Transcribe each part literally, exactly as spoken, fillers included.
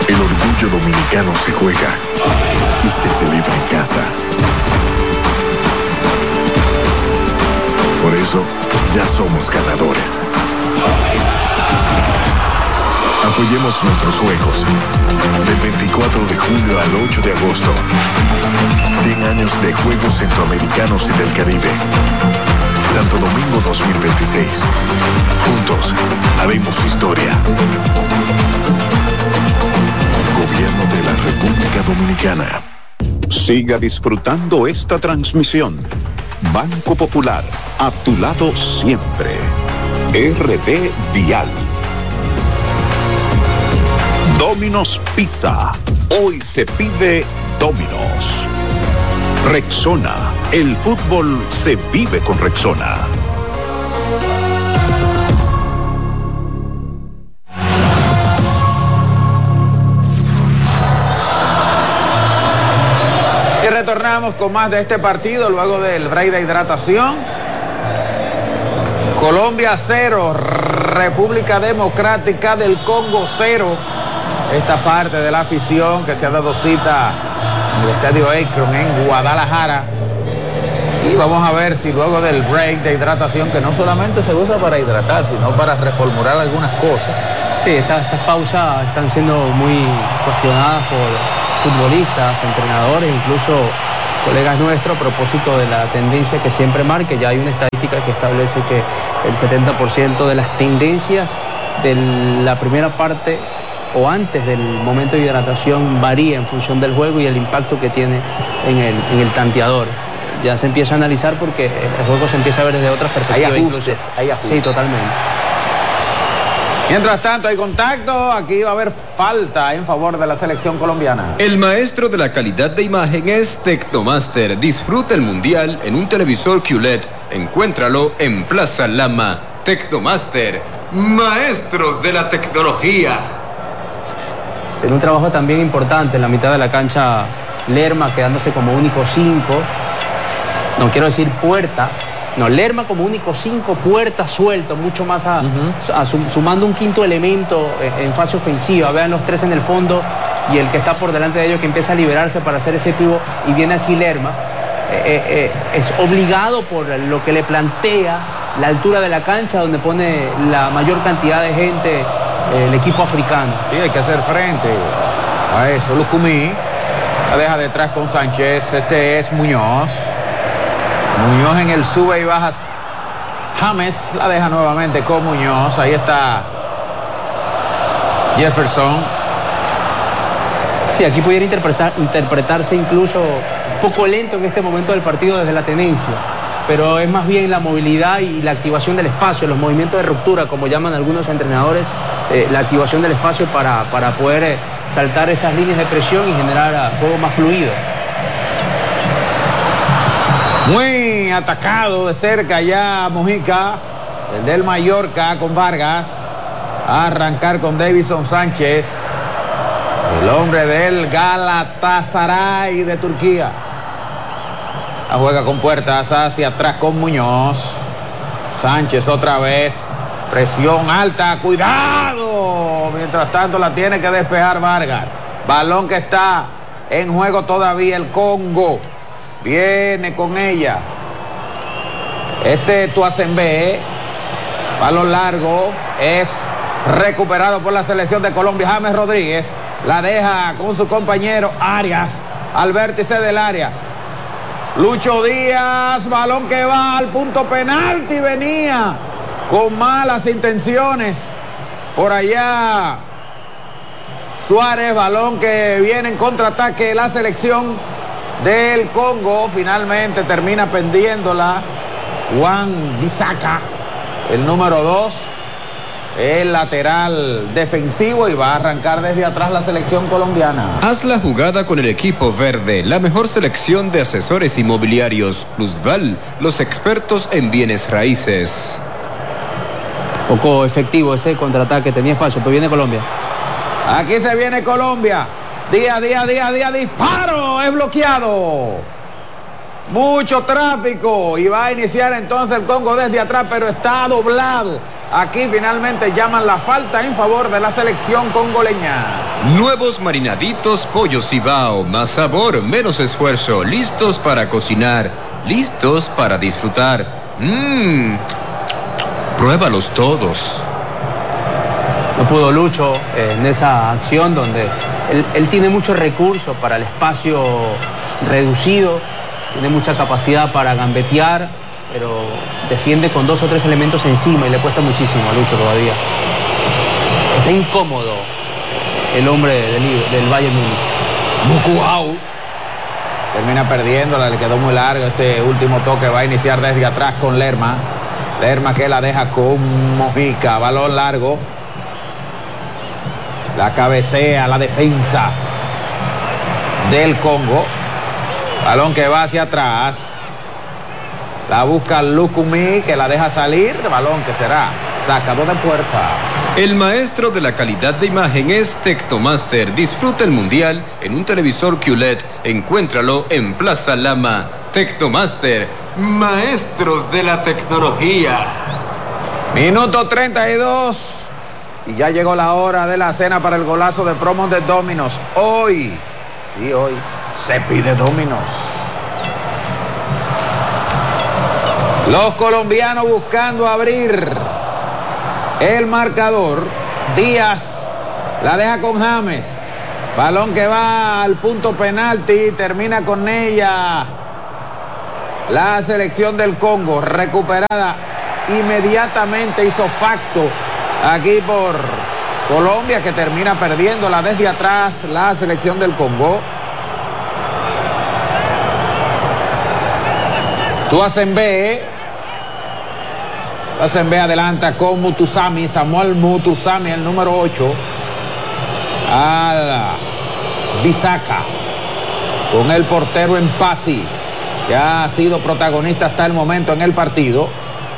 El orgullo dominicano se juega y se celebra en casa. Por eso, ya somos ganadores. Apoyemos nuestros juegos. Del veinticuatro de julio al ocho de agosto. cien años de Juegos Centroamericanos y del Caribe. Santo Domingo dos mil veintiséis. Juntos, haremos historia. Gobierno de la República Dominicana. Siga disfrutando esta transmisión. Banco Popular, a tu lado siempre. R D Dial. Domino's Pizza. Hoy se pide Domino's. Rexona. El fútbol se vive con Rexona. Y retornamos con más de este partido luego del break de hidratación. Colombia cero, República Democrática del Congo cero. Esta parte de la afición que se ha dado cita en el Estadio Akron en Guadalajara. Y vamos a ver si luego del break de hidratación, que no solamente se usa para hidratar, sino para reformular algunas cosas. Sí, esta- estas pausas están siendo muy cuestionadas por futbolistas, entrenadores, incluso colegas nuestros, a propósito de la tendencia que siempre marque. Ya hay una estadística que establece que el setenta por ciento de las tendencias de la primera parte o antes del momento de hidratación varía en función del juego y el impacto que tiene en el, en el tanteador. Ya se empieza a analizar porque el juego se empieza a ver desde otras perspectivas. Hay ajustes, incluso. hay ajustes. Sí, totalmente. Mientras tanto, hay contacto. Aquí va a haber falta en favor de la selección colombiana. El maestro de la calidad de imagen es Tecnomaster. Disfruta el mundial en un televisor Q L E D. Encuéntralo en Plaza Lama. Tecnomaster, maestros de la tecnología. Tiene un trabajo también importante en la mitad de la cancha Lerma, quedándose como único cinco. No quiero decir puerta. No, Lerma como único cinco, puerta suelto, mucho más a, uh-huh. a sum, sumando un quinto elemento en, en fase ofensiva. Vean los tres en el fondo y el que está por delante de ellos que empieza a liberarse para hacer ese pivo y viene aquí Lerma. Eh, eh, es obligado por lo que le plantea la altura de la cancha donde pone la mayor cantidad de gente eh, el equipo africano. Sí, hay que hacer frente a eso. Lucumí la deja detrás con Sánchez. Este es Muñoz. Muñoz en el sube y bajas. James la deja nuevamente con Muñoz. Ahí está Jefferson. Sí, aquí pudiera interpretar, interpretarse incluso un poco lento en este momento del partido desde la tenencia, pero es más bien la movilidad y la activación del espacio, los movimientos de ruptura, como llaman algunos entrenadores, eh, la activación del espacio para, para poder eh, saltar esas líneas de presión y generar uh, juego más fluido. Muy atacado de cerca ya Mujica, el del Mallorca con Vargas. A arrancar con Davison Sánchez, el hombre del Galatasaray de Turquía. La juega con Puertas hacia atrás con Muñoz. Sánchez otra vez. Presión alta, cuidado. Mientras tanto la tiene que despejar Vargas. Balón que está en juego todavía el Congo. Viene con ella. Este Tuasembe. Balón largo. Es recuperado por la selección de Colombia. James Rodríguez la deja con su compañero Arias al vértice del área. Lucho Díaz, balón que va al punto penalti, venía con malas intenciones por allá Suárez, balón que viene en contraataque de la selección del Congo. Finalmente termina pendiéndola Juan Bisaca, el número dos, el lateral defensivo, y va a arrancar desde atrás la selección colombiana. Haz la jugada con el equipo verde, la mejor selección de asesores inmobiliarios. Plusval, los expertos en bienes raíces. Poco efectivo ese contraataque, tenía espacio, pero viene Colombia. Aquí se viene Colombia. Día, día, día, día, disparo, es bloqueado. Mucho tráfico y va a iniciar entonces el Congo desde atrás, pero está doblado Aquí finalmente llaman la falta en favor de la selección congoleña. Nuevos marinaditos pollo Cibao, más sabor, menos esfuerzo, listos para cocinar, listos para disfrutar. Mmm, pruébalos todos. No pudo Lucho eh, en esa acción donde él, él tiene muchos recursos para el espacio reducido, tiene mucha capacidad para gambetear, pero defiende con dos o tres elementos encima y le cuesta muchísimo a Lucho todavía. Está incómodo el hombre del, del Bayern Múnich. Mukuau termina perdiéndola, le quedó muy largo. Este último toque va a iniciar desde atrás con Lerma. Lerma que la deja con Mojica, balón largo. La cabecea la defensa del Congo. Balón que va hacia atrás. La busca Lukumi, que la deja salir. Balón que será sacador de puerta. El maestro de la calidad de imagen es Tecnomaster. Disfruta el mundial en un televisor Q L E D. Encuéntralo en Plaza Lama. Tecnomaster, maestros de la tecnología. Minuto treinta y dos. Y ya llegó la hora de la cena para el golazo de promos de Domino's. Hoy, sí, hoy, se pide Domino's. Los colombianos buscando abrir el marcador. Díaz la deja con James. Balón que va al punto penalti. Termina con ella la selección del Congo. Recuperada inmediatamente, hizo facto aquí por Colombia, que termina perdiéndola desde atrás la selección del Congo. Tuasembe. Tuasembe adelanta con Mutusami, Samuel Mutusami, el número ocho. A Bisaca. Con el portero Empasi, que ha sido protagonista hasta el momento en el partido.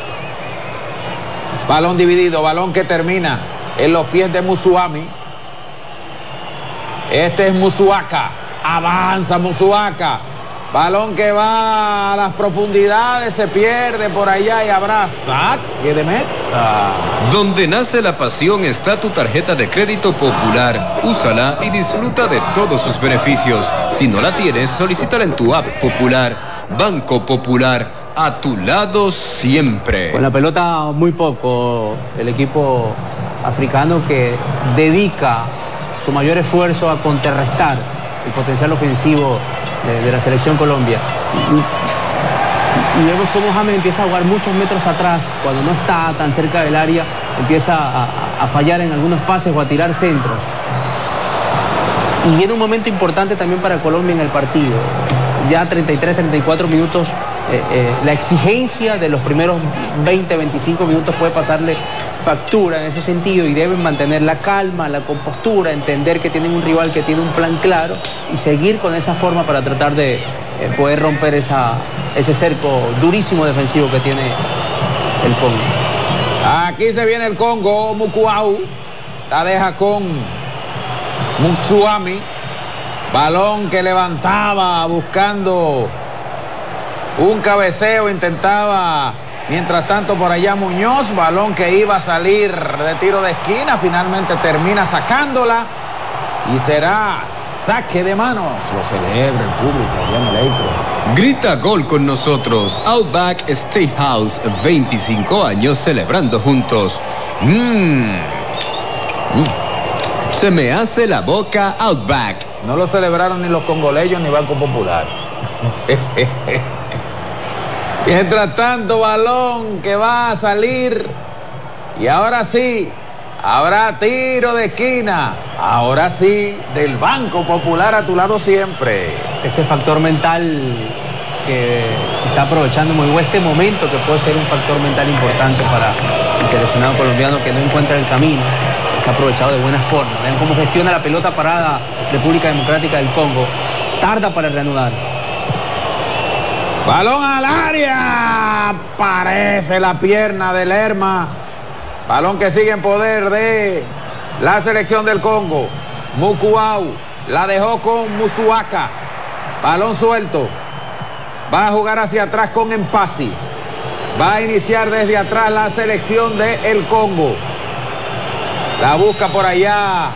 Balón dividido, balón que termina en los pies de Musuami. Este es Musuaka. Avanza Musuaka. Balón que va a las profundidades, se pierde por allá y habrá saque de meta. Donde nace la pasión está tu tarjeta de crédito Popular. Úsala y disfruta de todos sus beneficios. Si no la tienes, solicítala en tu app Popular. Banco Popular, a tu lado siempre. Con la pelota muy poco, el equipo africano que dedica su mayor esfuerzo a contrarrestar el potencial ofensivo de, de la selección Colombia. Y, y vemos cómo James empieza a jugar muchos metros atrás, cuando no está tan cerca del área, empieza a, a fallar en algunos pases o a tirar centros. Y viene un momento importante también para Colombia en el partido. Ya treinta y tres, treinta y cuatro minutos, eh, eh, la exigencia de los primeros veinte, veinticinco minutos puede pasarle factura en ese sentido, y deben mantener la calma, la compostura, entender que tienen un rival que tiene un plan claro y seguir con esa forma para tratar de eh, poder romper esa, ese cerco durísimo defensivo que tiene el Congo. Aquí se viene el Congo. Mukuau la deja con Mutsuami. Balón que levantaba buscando un cabeceo, intentaba mientras tanto por allá Muñoz. Balón que iba a salir de tiro de esquina, finalmente termina sacándola y será saque de manos. Lo celebra el público allá en el Electro. Grita gol con nosotros. Outback Steakhouse, veinticinco años celebrando juntos. Mmm. Se me hace la boca Outback. No lo celebraron ni los congoleños ni Banco Popular. Mientras tanto, balón que va a salir. Y ahora sí, habrá tiro de esquina. Ahora sí, del Banco Popular a tu lado siempre. Ese factor mental que está aprovechando muy bien este momento, que puede ser un factor mental importante para el seleccionado colombiano que no encuentra el camino. Se ha aprovechado de buena forma. Vean cómo gestiona la pelota parada República Democrática del Congo. Tarda para reanudar. Balón al área. Parece la pierna de Lerma. Balón que sigue en poder de la selección del Congo. Mukuau la dejó con Musuaka. Balón suelto. Va a jugar hacia atrás con Empasi. Va a iniciar desde atrás la selección de el Congo. La busca por allá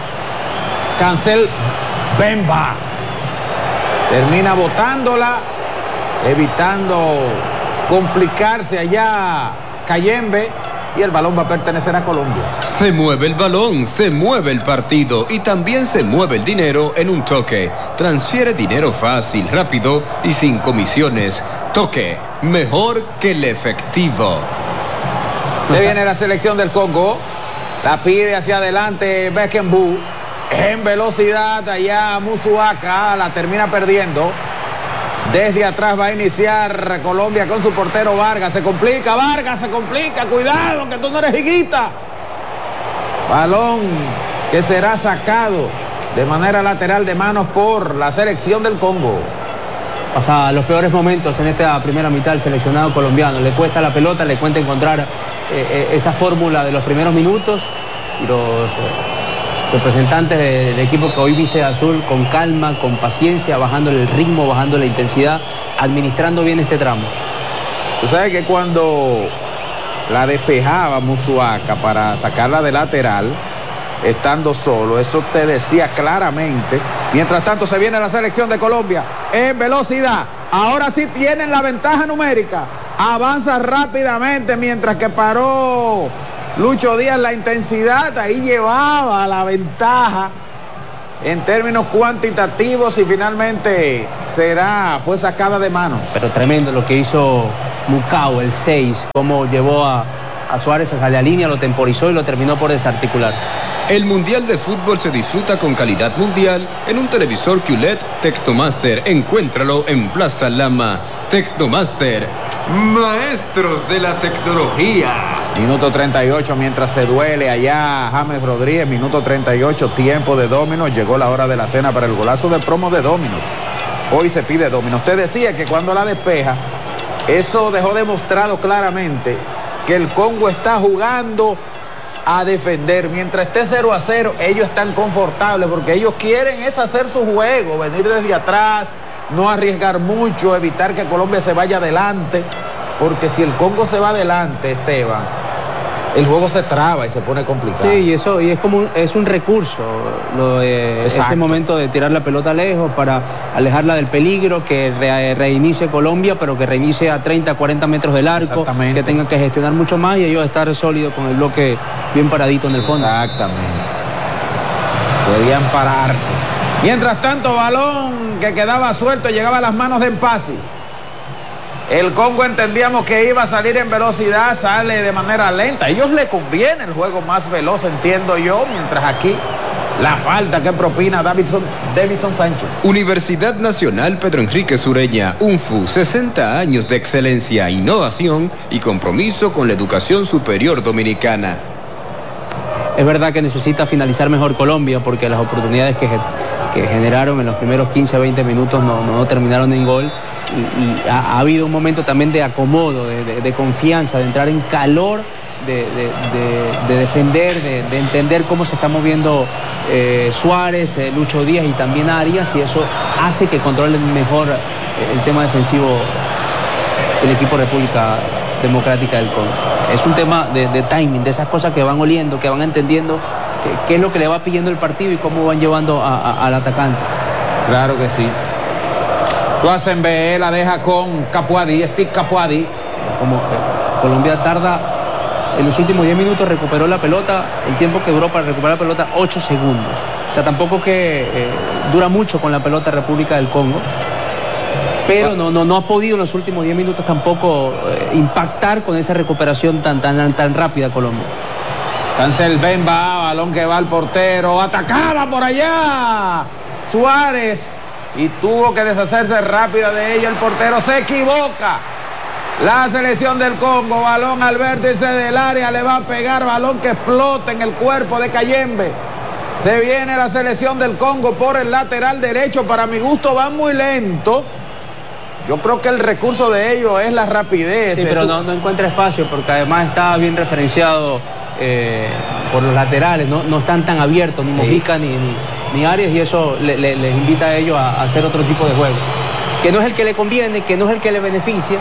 Cancel Bemba. Termina botándola, evitando complicarse allá Cayembe. Y el balón va a pertenecer a Colombia. Se mueve el balón, se mueve el partido y también se mueve el dinero en un toque. Transfiere dinero fácil, rápido y sin comisiones. Toque, mejor que el efectivo. Le viene la selección del Congo. La pide hacia adelante Beckenbauer. En velocidad allá Musuaka. La termina perdiendo. Desde atrás va a iniciar Colombia con su portero Vargas. Se complica, Vargas, se complica. Cuidado, que tú no eres higuita. Balón que será sacado de manera lateral de manos por la selección del Congo. Pasa los peores momentos en esta primera mitad del seleccionado colombiano. Le cuesta la pelota, le cuesta encontrar eh, eh, esa fórmula de los primeros minutos. Y los eh, representantes del equipo que hoy viste de azul, con calma, con paciencia, bajándole el ritmo, bajando la intensidad, administrando bien este tramo. Tú sabes que cuando la despejaba Musuaka para sacarla de lateral, estando solo, eso te decía claramente. Mientras tanto se viene la selección de Colombia en velocidad. Ahora sí tienen la ventaja numérica. Avanza rápidamente mientras que paró Lucho Díaz la intensidad. Ahí llevaba la ventaja en términos cuantitativos y finalmente será, fue sacada de manos. Pero tremendo lo que hizo Mucao, el seis, cómo llevó a, a Suárez a la línea, lo temporizó y lo terminó por desarticular. El Mundial de Fútbol se disfruta con calidad mundial en un televisor Q L E D Tecnomaster. Encuéntralo en Plaza Lama. Tecnomaster, maestros de la tecnología. Minuto treinta y ocho mientras se duele allá James Rodríguez. Minuto treinta y ocho, tiempo de Dominos. Llegó la hora de la cena para el golazo de promo de Dominos. Hoy se pide Dominos. Usted decía que cuando la despeja, eso dejó demostrado claramente que el Congo está jugando a defender. Mientras esté cero a cero, ellos están confortables porque ellos quieren es hacer su juego, venir desde atrás, no arriesgar mucho, evitar que Colombia se vaya adelante, porque si el Congo se va adelante, Esteban, el juego se traba y se pone complicado. Sí, y eso y es como un, es un recurso, lo, eh, ese momento de tirar la pelota lejos para alejarla del peligro, que re, reinicie Colombia, pero que reinicie a treinta, cuarenta metros del arco, que tengan que gestionar mucho más y ellos estar sólidos con el bloque bien paradito en el fondo. Exactamente. Podían pararse. Mientras tanto, balón que quedaba suelto llegaba a las manos de Mpasi. El Congo entendíamos que iba a salir en velocidad, sale de manera lenta. A ellos les conviene el juego más veloz, entiendo yo, mientras aquí la falta que propina Davidson, Davidson Sánchez. Universidad Nacional Pedro Enrique Sureña, U N F U, sesenta años de excelencia, innovación y compromiso con la educación superior dominicana. Es verdad que necesita finalizar mejor Colombia porque las oportunidades que, que generaron en los primeros quince a veinte minutos no, no terminaron en gol. Y, y ha, ha habido un momento también de acomodo, de, de, de confianza, de entrar en calor, de, de, de, de defender, de, de entender cómo se está moviendo eh, Suárez, eh, Lucho Díaz y también Arias, y eso hace que controlen mejor el tema defensivo del equipo República Democrática del Congo. Es un tema de, de timing, de esas cosas que van oliendo, que van entendiendo que, qué es lo que le va pidiendo el partido y cómo van llevando a, a, al atacante. Claro que sí. Tuasen B la deja con Capuadi, Steve Capuadi. Como eh, Colombia tarda en los últimos diez minutos, recuperó la pelota, el tiempo que duró para recuperar la pelota, ocho segundos. O sea, tampoco que eh, dura mucho con la pelota República del Congo. Pero no, no, no ha podido en los últimos diez minutos tampoco eh, impactar con esa recuperación tan, tan, tan rápida Colombia. Cancel Bemba, balón que va al portero, atacaba por allá Suárez. Y tuvo que deshacerse rápida de ella. El portero se equivoca. La selección del Congo, balón al vértice del área, le va a pegar, balón que explota en el cuerpo de Cayembe. Se viene la selección del Congo por el lateral derecho. Para mi gusto van muy lento. Yo creo que el recurso de ellos es la rapidez. Sí, pero no, no encuentra espacio porque además está bien referenciado eh, por los laterales. No, no están tan abiertos, ni Mojica, sí, ni... ni... ni Arias, y eso le, le, les invita a ellos a, a hacer otro tipo de juego, que no es el que le conviene, que no es el que le beneficia,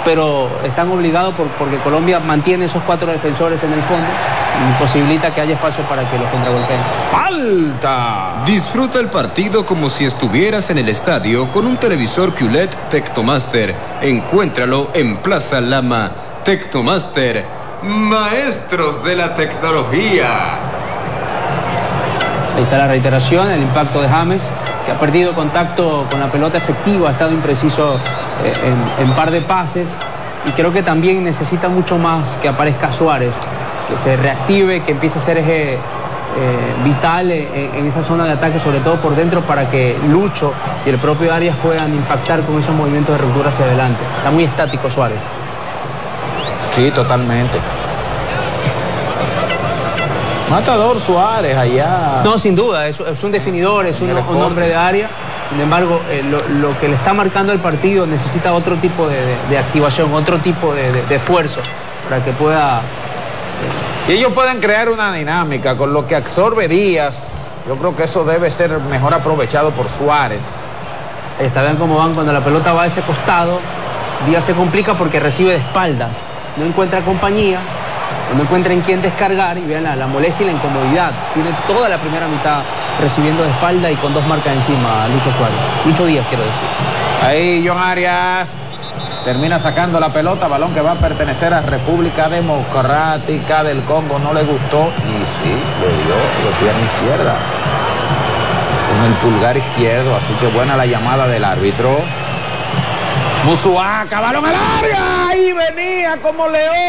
pero están obligados por, porque Colombia mantiene esos cuatro defensores en el fondo y posibilita que haya espacio para que los contragolpeen. ¡Falta! Disfruta el partido como si estuvieras en el estadio con un televisor Q L E D Tecnomaster. Encuéntralo en Plaza Lama. Tecnomaster, maestros de la tecnología. Ahí está la reiteración, el impacto de James, que ha perdido contacto con la pelota efectiva, ha estado impreciso eh, en, en par de pases, y creo que también necesita mucho más que aparezca Suárez, que se reactive, que empiece a ser eje eh, vital en, en esa zona de ataque, sobre todo por dentro, para que Lucho y el propio Arias puedan impactar con esos movimientos de ruptura hacia adelante. Está muy estático Suárez. Sí, totalmente. Matador Suárez allá. No, sin duda, es, es un definidor, es un, un hombre de área. Sin embargo, eh, lo, lo que le está marcando el partido necesita otro tipo de, de, de activación, otro tipo de, de, de esfuerzo para que pueda... Eh... Y ellos pueden crear una dinámica con lo que absorbe Díaz. Yo creo que eso debe ser mejor aprovechado por Suárez. Ahí está, vean cómo van cuando la pelota va a ese costado. Díaz se complica porque recibe de espaldas, no encuentra compañía, no encuentra en quién descargar, y vean la, la molestia y la incomodidad. Tiene toda la primera mitad recibiendo de espalda y con dos marcas encima a Lucho Suárez. Lucho Díaz, quiero decir. Ahí John Arias termina sacando la pelota, balón que va a pertenecer a República Democrática del Congo. No le gustó y sí, le dio la pierna izquierda con el pulgar izquierdo, así que buena la llamada del árbitro. Musuaca, balón al área, ahí venía como león.